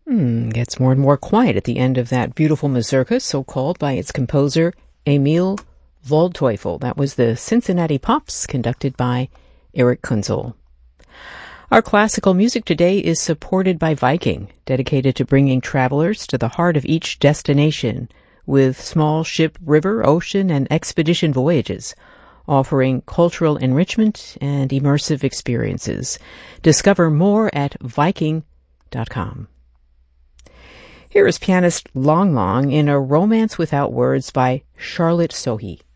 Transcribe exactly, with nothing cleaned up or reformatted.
Hmm, gets more and more quiet at the end of that beautiful mazurka, so called by its composer, Emil Waldteufel. That was the Cincinnati Pops, conducted by Eric Kunzel. Our classical music today is supported by Viking, dedicated to bringing travelers to the heart of each destination with small ship, river, ocean, and expedition voyages, offering cultural enrichment and immersive experiences. Discover more at Viking dot com. Here is pianist Long Long in A Romance Without Words by Charlotte Sohi.